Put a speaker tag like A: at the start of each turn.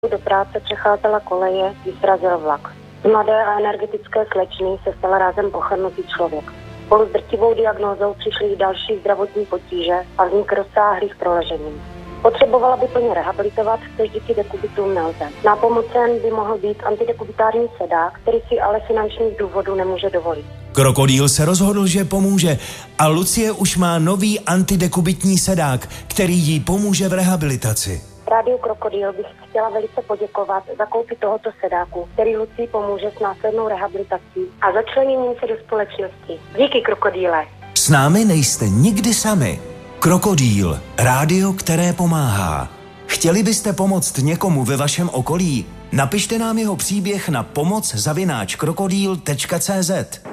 A: Do práce přecházela koleje, když srazil vlak. Z mladé a energetické slečny se stal rázem pochrnutý člověk. Spolu s drtivou diagnózou přišly i další zdravotní potíže a vznik rozsáhlých proležení. Potřebovala by plně rehabilitovat, což díky dekubitům nelze. Nápomocen by mohl být antidekubitární sedák, který si ale finančních důvodů nemůže dovolit.
B: Krokodýl se rozhodl, že pomůže a Lucie už má nový antidekubitní sedák, který jí pomůže v rehabilitaci.
A: Rádiu Krokodýl bych chtěla velice poděkovat za koupi tohoto sedáku, který Lucii pomůže s následnou rehabilitací a začleněním se do společnosti. Díky, Krokodýle.
B: S námi nejste nikdy sami. Krokodýl, rádio, které pomáhá. Chtěli byste pomoct někomu ve vašem okolí? Napište nám jeho příběh na pomoc@krokodýl.cz.